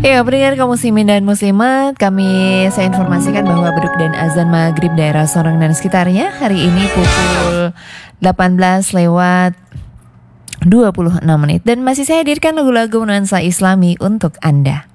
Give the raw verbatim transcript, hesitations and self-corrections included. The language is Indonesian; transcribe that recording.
Ya, pendengar kaum muslimin dan muslimat, kami saya informasikan bahwa beduk dan azan maghrib daerah Sorong dan sekitarnya hari ini pukul delapan belas lewat dua puluh enam menit. Dan masih saya hadirkan lagu-lagu nuansa Islami untuk Anda.